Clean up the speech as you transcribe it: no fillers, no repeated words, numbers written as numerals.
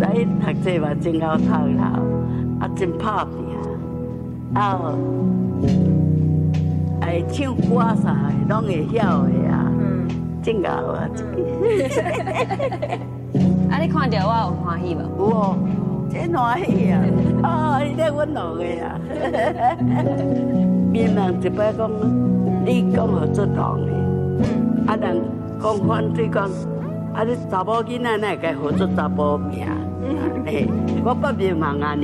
伊读册嘛真好读啦，啊真拍拼，啊，会唱歌啥的拢会晓的啊，真好啊！ 啊，你看到我有欢喜无？ 有哦，真欢喜啊！啊，伊咧阮落的啊，别人一摆讲你讲好做当的，啊人讲反对讲。啊！你查某囡仔哪会该好做查甫命？嘿，我不迷茫啊！